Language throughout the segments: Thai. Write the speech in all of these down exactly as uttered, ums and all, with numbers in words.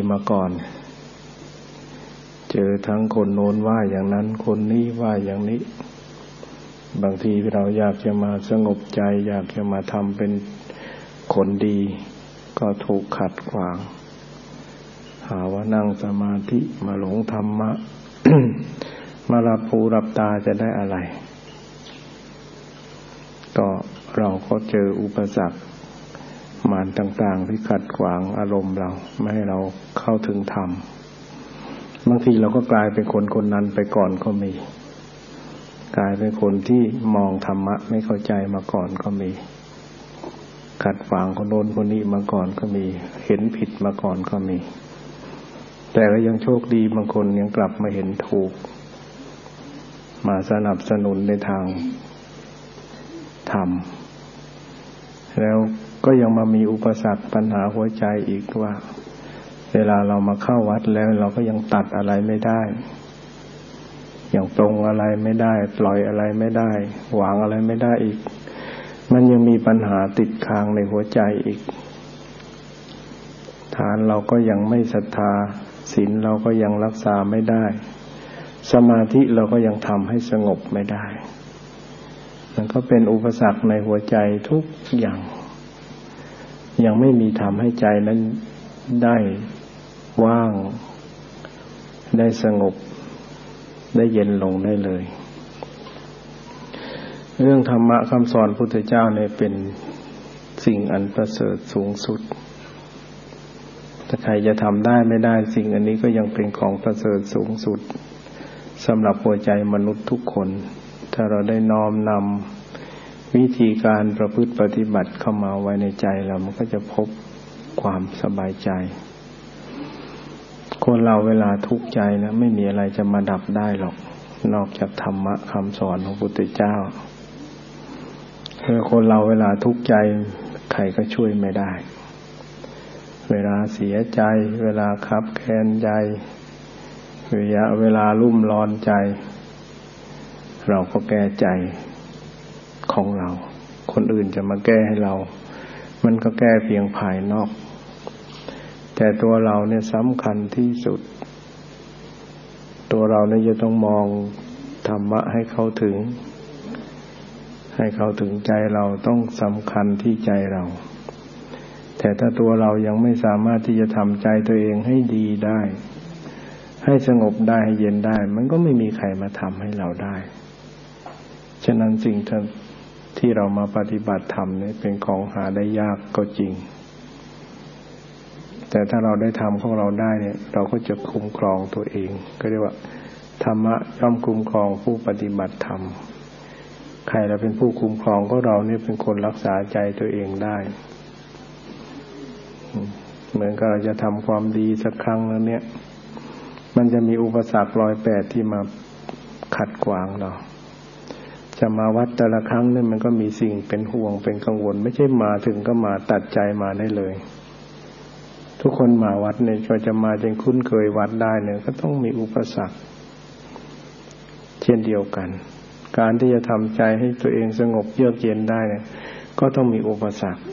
มาก่อนเจอทั้งคนโน้นว่าอย่างนั้นคนนี้ว่าอย่างนี้บางทีเราอยากจะมาสงบใจอยากจะมาทำเป็นคนดีก็ถูกขัดขวางหาว่านั่งสมาธิมาหลงธรรมะ มารับหูรับตาจะได้อะไรก็เราก็เจออุปสรรคมารต่างๆที่ขัดขวางอารมณ์เราไม่ให้เราเข้าถึงธรรมบางทีเราก็กลายเป็นคนคนนั้นไปก่อนก็มีกลายเป็นคนที่มองธรรมะไม่เข้าใจมาก่อนก็มีขัดขวางคนโน้นคนนี้มาก่อนก็มีเห็นผิดมาก่อนก็มีแต่ก็ยังโชคดีบางคนยังกลับมาเห็นถูกมาสนับสนุนในทางธรรมแล้วก็ยังมามีอุปสรรคปัญหาหัวใจอีกว่าเวลาเรามาเข้าวัดแล้วเราก็ยังตัดอะไรไม่ได้ยังปรงอะไรไม่ได้ปล่อยอะไรไม่ได้วางอะไรไม่ได้อีกมันยังมีปัญหาติดค้างในหัวใจอีกฐานเราก็ยังไม่ศรัทธาศีลเราก็ยังรักษาไม่ได้สมาธิเราก็ยังทำให้สงบไม่ได้มันก็เป็นอุปสรรคในหัวใจทุกอย่างยังไม่มีทำให้ใจนั้นได้ว่างได้สงบได้เย็นลงได้เลยเรื่องธรรมะคำสอนพุทธเจ้าเนี่ยเป็นสิ่งอันประเสริฐสูงสุดถ้าใครจะทำได้ไม่ได้สิ่งอันนี้ก็ยังเป็นของประเสริฐสูงสุดสำหรับหัวใจมนุษย์ทุกคนถ้าเราได้น้อมนำวิธีการประพฤติปฏิบัติเข้ามาไว้ในใจเรามันก็จะพบความสบายใจคนเราเวลาทุกข์ใจนะไม่มีอะไรจะมาดับได้หรอกนอกจากธรรมะคำสอนของพระพุทธเจ้าคนเราเวลาทุกข์ใจใครก็ช่วยไม่ได้เวลาเสียใจเวลาคับแค้นใจเวลาเวลารุ่มร้อนใจเราก็แก้ใจของเราคนอื่นจะมาแก้ให้เรามันก็แก้เพียงภายนอกแต่ตัวเราเนี่ยสำคัญที่สุดตัวเราเนี่ยจะต้องมองธรรมะให้เข้าถึงให้เข้าถึงใจเราต้องสำคัญที่ใจเราแต่ถ้าตัวเรายังไม่สามารถที่จะทำใจตัวเองให้ดีได้ให้สงบได้ให้เย็นได้มันก็ไม่มีใครมาทำให้เราได้ฉะนั้นสิ่งที่เรามาปฏิบัติธรรมนี่เป็นของหาได้ยากก็จริงแต่ถ้าเราได้ทำของเราได้เนี่ยเราก็จะคุ้มครองตัวเองก็เรียกว่าธรรมะย่อมคุ้มครองผู้ปฏิบัติธรรมใครเราเป็นผู้คุ้มครองก็เราเนี่ยเป็นคนรักษาใจตัวเองได้เหมือนกับเราจะทำความดีสักครั้งแล้วเนี่ยมันจะมีอุปสรรคร้อยแปดที่มาขัดขวางเราจะมาวัดแต่ละครั้งเนี่ยมันก็มีสิ่งเป็นห่วงเป็นกังวลไม่ใช่มาถึงก็มาตัดใจมาได้เลยทุกคนมาวัดเนี่ยก็จะมาจนคุ้นเคยวัดได้เนี่ยก็ต้องมีอุปสรรคเช่นเดียวกันการที่จะทำใจให้ตัวเองสงบเยือกเย็นได้เนี่ยก็ต้องมีอุปสรรค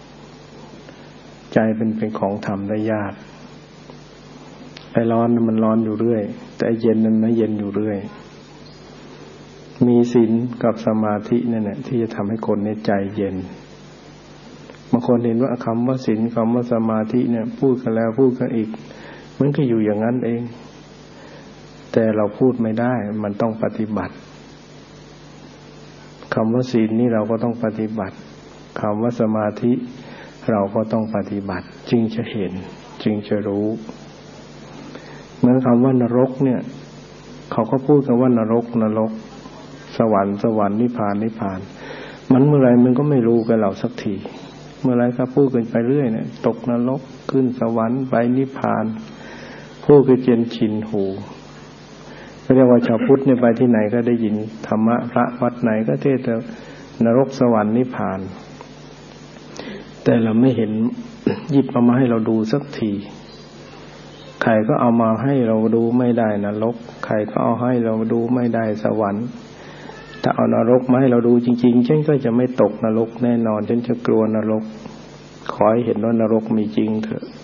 ใจเป็นเป็นของทำได้ยากไอ้ร้อนมันร้อนอยู่เรื่อยแต่ไอ้เย็นมันไม่เย็นอยู่เรื่อยมีศีลกับสมาธินั่นแหละที่จะทำให้คนในใจเย็นบางคนเห็นว่าคำว่าศีลคำว่าสมาธิเนี่ยพูดกันแล้วพูดกันอีกมันก็อยู่อย่างนั้นเองแต่เราพูดไม่ได้มันต้องปฏิบัติคำว่าศีลนี่เราก็ต้องปฏิบัติคำว่าสมาธิเราก็ต้องปฏิบัติจึงจะเห็นจึงจะรู้เหมือนคำว่านรกเนี่ยเขาก็พูดกันว่านรกนรกสวรรค์สวรรค์นิพพานนิพพานมันเมื่อไรมันก็ไม่รู้กันเราสักทีเมื่อไรก็พูดกันไปเรื่อยเนี่ยตกนรกขึ้นสวรรค์ไปนิพพานพูดกันจนชินหูเรียกว่าชาวพุทธเนี่ยไปที่ไหนก็ได้ยินธรรมะพระวัดไหนก็เทศน์นรกสวรรค์นิพพานแต่เราไม่เห็นหยิบเอามาให้เราดูสักทีใครก็เอามาให้เราดูไม่ได้นรกใครก็เอาให้เราดูไม่ได้สวรรค์ถ้าเอานรกมาให้เราดูจริงๆฉันก็จะไม่ตกนรกแน่นอนฉันจะกลัวนรกขอให้เห็นว่านรกมีจริงเถอะ